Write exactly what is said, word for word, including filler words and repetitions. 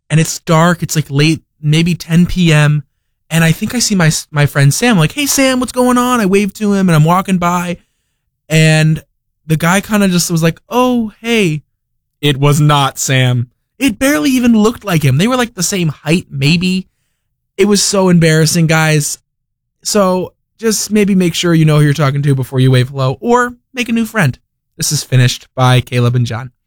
and it's dark. It's like late, maybe ten p.m. And I think I see my my friend Sam. I'm like, hey, Sam, what's going on? I waved to him, and I'm walking by. And the guy kind of just was like, oh, hey. It was not Sam. It barely even looked like him. They were like the same height, maybe. It was so embarrassing, guys. So just maybe make sure you know who you're talking to before you wave hello, or make a new friend. This is finished by Caleb and John.